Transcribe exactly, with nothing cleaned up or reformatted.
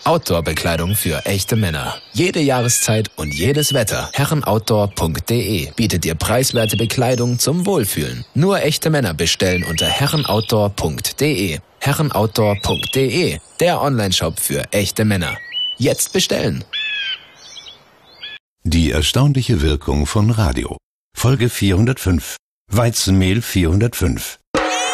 Outdoor-Bekleidung für echte Männer. Jede Jahreszeit und jedes Wetter. herrenoutdoor punkt de bietet dir preiswerte Bekleidung zum Wohlfühlen. Nur echte Männer bestellen unter herrenoutdoor punkt de. herrenoutdoor punkt de, der Onlineshop für echte Männer. Jetzt bestellen! Die erstaunliche Wirkung von Radio. Folge vierhundertfünf. Weizenmehl vierhundertfünf.